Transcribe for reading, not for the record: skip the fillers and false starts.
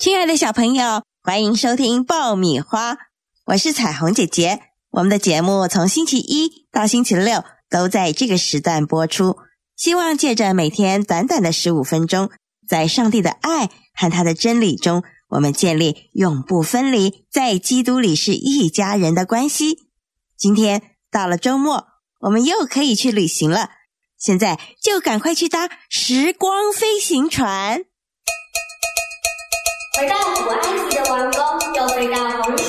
亲爱的小朋友，欢迎收听爆米花，我是彩虹姐姐。我们的节目从星期一到星期六都在这个时段播出，希望借着每天短短的15分钟，在上帝的爱和他的真理中，我们建立永不分离，在基督里是一家人的关系。今天到了周末，我们又可以去旅行了，现在就赶快去搭时光飞行船。 回到古埃及的王宫，又飞到红日